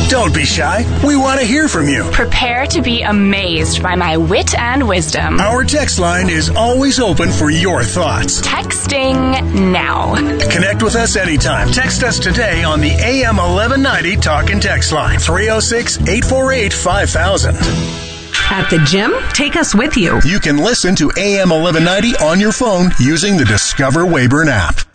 Don't be shy. We want to hear from you. Prepare to be amazed by my wit and wisdom. Our text line is always open for your thoughts. Texting now. Connect with us anytime. Text us today on the AM 1190 Talk and Text line. 306-848-5000. At the gym? Take us with you. You can listen to AM 1190 on your phone using the Discover Wayburn app.